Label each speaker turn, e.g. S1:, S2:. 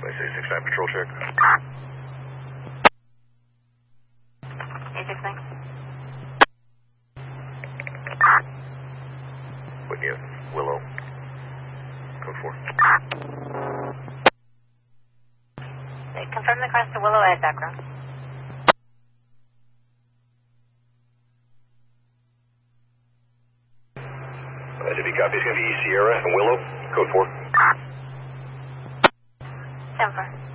S1: 669 patrol check.
S2: 869.
S1: Whitney, Willow. Code 4.
S2: Okay, confirm the cross to Willow at background.
S1: If you copy, it's going to be Sierra and Willow. Code 4.
S2: 10-4.